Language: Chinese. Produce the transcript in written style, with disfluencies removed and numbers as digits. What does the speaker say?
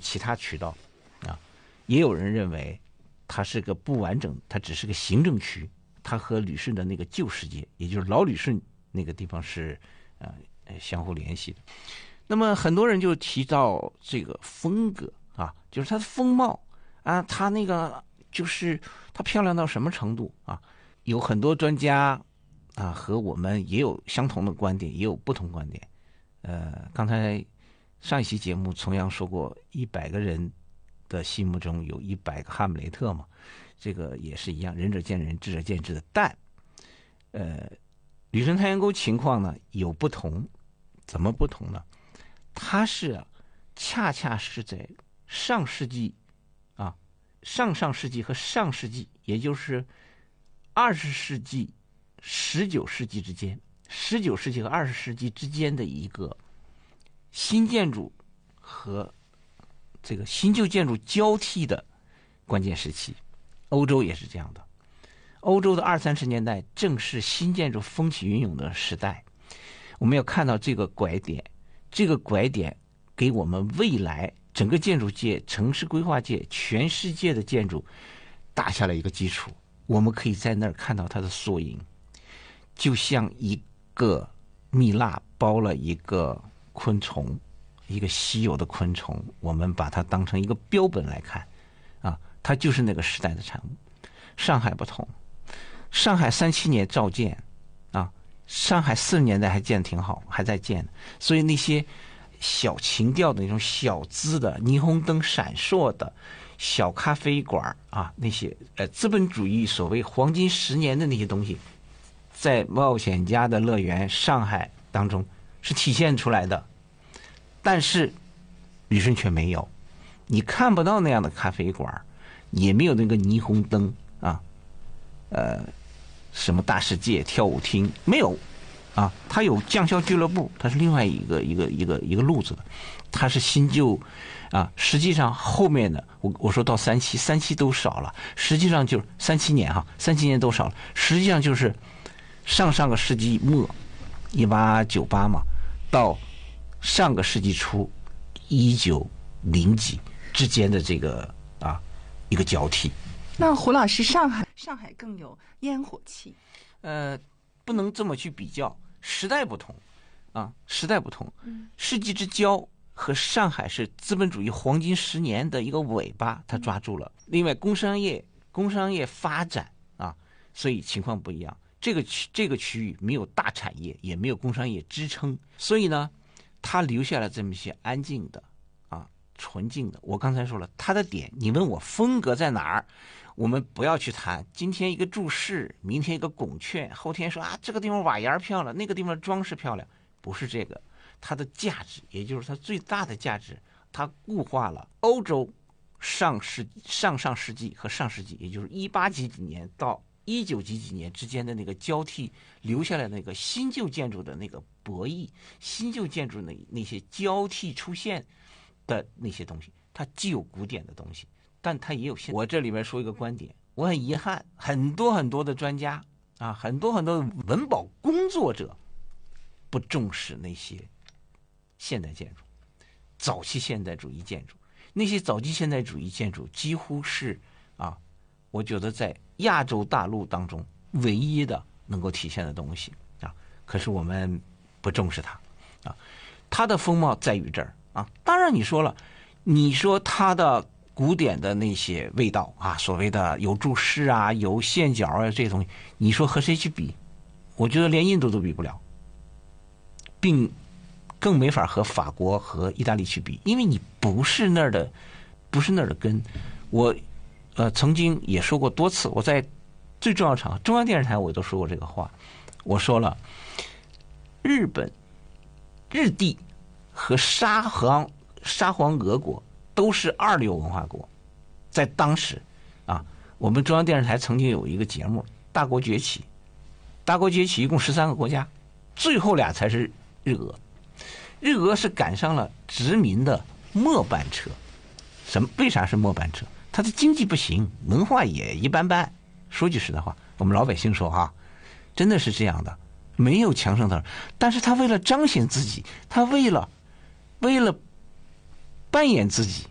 其他渠道啊。也有人认为它是个不完整，它只是个行政区，它和旅顺的那个旧世界，也就是老旅顺那个地方是相互联系的。那么很多人就提到这个风格啊，就是它的风貌啊，它那个就是它漂亮到什么程度啊？有很多专家啊和我们也有相同的观点，也有不同观点。刚才上一期节目重阳说过，100个人的心目中有100个哈姆雷特嘛，这个也是一样，仁者见仁，智者见智的。但旅顺太阳沟情况呢有不同，怎么不同呢？它是恰恰是在上世纪啊、上世纪和上世纪，也就是20世纪、19世纪之间，19世纪和20世纪之间的一个新建筑和这个新旧建筑交替的关键时期。欧洲也是这样的，欧洲的20、30年代正是新建筑风起云涌的时代。我们要看到这个拐点，这个拐点给我们未来整个建筑界、城市规划界、全世界的建筑打下了一个基础。我们可以在那儿看到它的缩影，就像一个蜜蜡包了一个昆虫，一个稀有的昆虫，我们把它当成一个标本来看啊，它就是那个时代的产物。上海不同，上海37年造建啊，上海40年代还建得挺好，还在建，所以那些小情调的那种小资的霓虹灯闪烁的小咖啡馆啊，那些资本主义所谓黄金10年的那些东西，在冒险家的乐园上海当中是体现出来的。但是旅顺却没有，你看不到那样的咖啡馆，也没有那个霓虹灯啊，什么大世界跳舞厅没有啊，它有将校俱乐部，它是另外一个路子的，它是新旧啊。实际上后面的我说到3期都少了，实际上就是37年哈，37年都少了，实际上就是上个世纪末1898嘛，到上个世纪初1900几之间的这个一个交替。 那胡老师，上海更有烟火气。 不能这么去比较，时代不同啊，时代不同。世纪之交和上海是资本主义黄金10年的一个尾巴，它抓住了。另外，工商业发展啊，所以情况不一样。这个区域没有大产业，也没有工商业支撑，所以呢，它留下了这么一些安静的纯净的。我刚才说了，它的点，你问我风格在哪儿，我们不要去谈今天一个注释，明天一个拱券，后天说这个地方瓦檐漂亮，那个地方装饰漂亮，不是这个。它的价值，也就是它最大的价值，它固化了欧洲上世纪和上世纪，也就是18几年到19几年之间的那个交替，留下来那个新旧建筑的那个博弈，新旧建筑的那些交替出现的那些东西，它既有古典的东西，但它也有现。我这里面说一个观点，我很遗憾，很多的专家啊，很多的文保工作者不重视那些现代建筑，早期现代主义建筑。那些早期现代主义建筑几乎是我觉得在亚洲大陆当中唯一的能够体现的东西啊。可是我们不重视它啊，它的风貌在于这儿啊。当然你说了，你说它的古典的那些味道啊，所谓的有注释啊，有线角啊，这些东西，你说和谁去比？我觉得连印度都比不了，并更没法和法国和意大利去比，因为你不是那儿的根。我曾经也说过多次，我在最重要场合中央电视台我都说过这个话，我说了，日帝和沙皇俄国都是2流文化国。在当时我们中央电视台曾经有一个节目大国崛起一共13个国家，最后俩才是日俄。日俄是赶上了殖民的末班车。为啥是末班车？它的经济不行，文化也一般般。说句实在话，我们老百姓说真的是这样的，没有强盛的。但是他为了彰显自己，他为了扮演自己，